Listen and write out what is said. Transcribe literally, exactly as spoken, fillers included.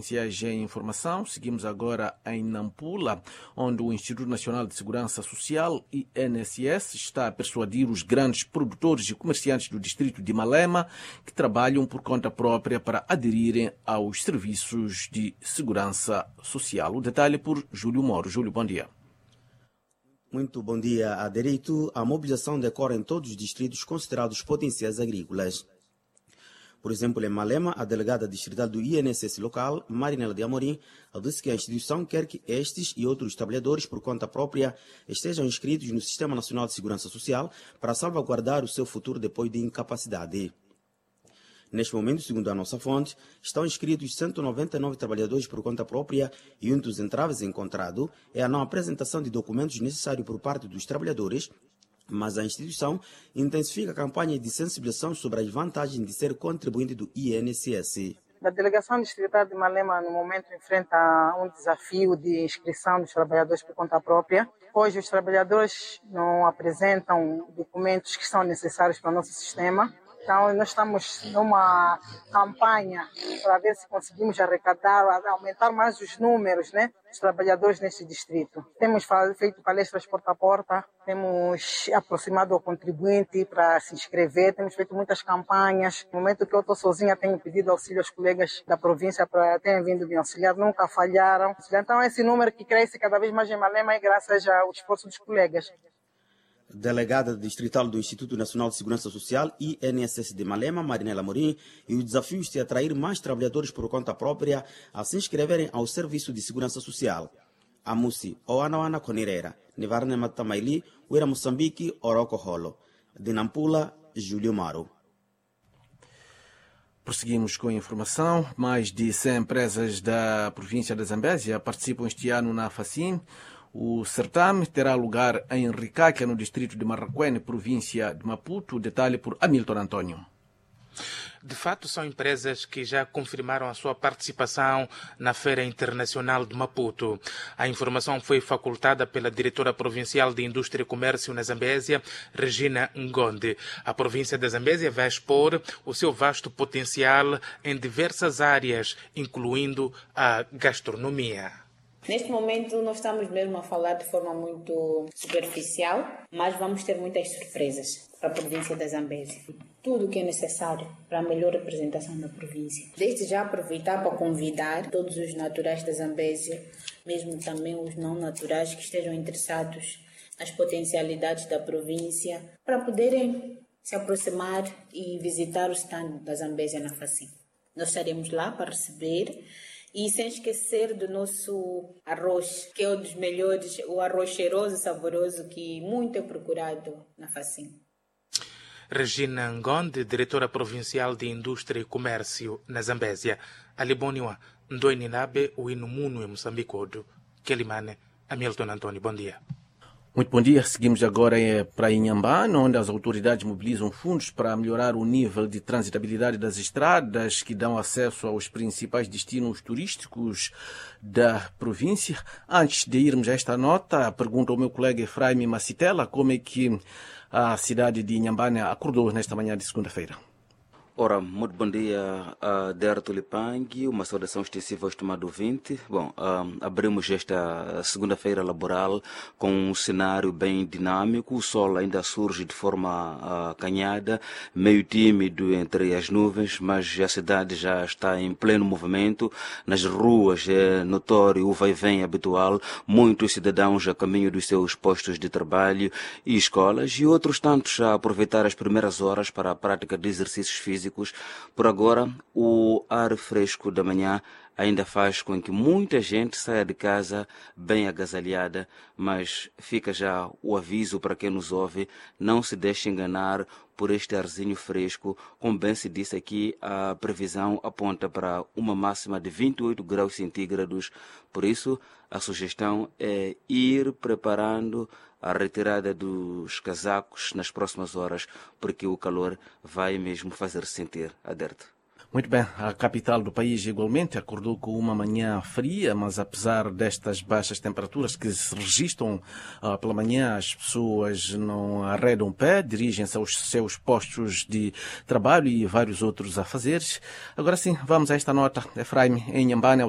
Em informação, seguimos agora em Nampula, onde o Instituto Nacional de Segurança Social, I N S S, está a persuadir os grandes produtores e comerciantes do distrito de Malema que trabalham por conta própria para aderirem aos serviços de segurança social. O detalhe por Júlio Moro. Júlio, bom dia. Muito bom dia. A direito, a mobilização decorre em todos os distritos considerados potenciais agrícolas. Por exemplo, em Malema, a delegada distrital do I N S S local, Marinela de Amorim, disse que a instituição quer que estes e outros trabalhadores por conta própria estejam inscritos no Sistema Nacional de Segurança Social para salvaguardar o seu futuro depois de incapacidade. Neste momento, segundo a nossa fonte, estão inscritos cento e noventa e nove trabalhadores por conta própria e um dos entraves encontrado é a não apresentação de documentos necessários por parte dos trabalhadores, mas a instituição intensifica a campanha de sensibilização sobre as vantagens de ser contribuinte do I N S S. A delegação distrital de Malema, no momento, enfrenta um desafio de inscrição dos trabalhadores por conta própria. Hoje, os trabalhadores não apresentam documentos que são necessários para o nosso sistema. Então, nós estamos numa campanha para ver se conseguimos arrecadar, aumentar mais os números, né, dos trabalhadores neste distrito. Temos feito palestras porta a porta, temos aproximado o contribuinte para se inscrever, temos feito muitas campanhas. No momento que eu estou sozinha, tenho pedido auxílio aos colegas da província para terem vindo me auxiliar, nunca falharam. Então, esse número que cresce cada vez mais em Malema é graças ao esforço dos colegas. Delegada distrital do Instituto Nacional de Segurança Social, I N S S de Malema, Marinela Amorim, e o desafio de atrair mais trabalhadores por conta própria a se inscreverem ao Serviço de Segurança Social. Amusi, Oanawana Conireira, Nivarne Matamaili, Uira Moçambique, Oroco Rolo. De Nampula, Júlio Maro. Prosseguimos com a informação. Mais de cem empresas da província da Zambésia participam este ano na FACIM. O certame terá lugar em Ricaca, no distrito de Marraquene, província de Maputo. Detalhe por Hamilton Antônio. De fato, são empresas que já confirmaram a sua participação na Feira Internacional de Maputo. A informação foi facultada pela diretora provincial de Indústria e Comércio na Zambésia, Regina Ngonde. A província da Zambésia vai expor o seu vasto potencial em diversas áreas, incluindo a gastronomia. Neste momento nós estamos mesmo a falar de forma muito superficial, mas vamos ter muitas surpresas para a província da Zambésia. Tudo o que é necessário para a melhor representação da província. Desde já aproveitar para convidar todos os naturais da Zambésia, mesmo também os não naturais que estejam interessados nas potencialidades da província, para poderem se aproximar e visitar o stand da Zambésia na FACIM. Nós estaremos lá para receber. E sem esquecer do nosso arroz, que é um dos melhores, o arroz cheiroso e saboroso que muito é procurado na FACIM. Regina Ngonde, diretora provincial de Indústria e Comércio na Zambésia. Aliboniwa, Ndoininabe, o Inumuno em Moçambique, Kelimane, Hamilton Antônio, bom dia. Muito bom dia. Seguimos agora para Inhambane, onde as autoridades mobilizam fundos para melhorar o nível de transitabilidade das estradas que dão acesso aos principais destinos turísticos da província. Antes de irmos a esta nota, pergunto ao meu colega Efraim Macitela como é que a cidade de Inhambane acordou nesta manhã de segunda-feira. Ora, muito bom dia a Derto Lipangue, uma saudação extensiva ao estimado ouvinte. Bom, um, abrimos esta segunda-feira laboral com um cenário bem dinâmico. O sol ainda surge de forma uh, canhada, meio tímido entre as nuvens, mas a cidade já está em pleno movimento. Nas ruas é notório o vai-vem habitual, muitos cidadãos a caminho dos seus postos de trabalho e escolas, e outros tantos a aproveitar as primeiras horas para a prática de exercícios físicos. Por agora, o ar fresco da manhã ainda faz com que muita gente saia de casa bem agasalhada, mas fica já o aviso para quem nos ouve, não se deixe enganar por este arzinho fresco. Como bem se disse aqui, a previsão aponta para uma máxima de vinte e oito graus centígrados, por isso a sugestão é ir preparando a retirada dos casacos nas próximas horas, porque o calor vai mesmo fazer sentir. Aderto. Muito bem, a capital do país igualmente acordou com uma manhã fria, mas apesar destas baixas temperaturas que se registram uh, pela manhã, as pessoas não arredam o pé, dirigem-se aos seus postos de trabalho e vários outros afazeres. Agora sim, vamos a esta nota. Efraim, em Inhambane,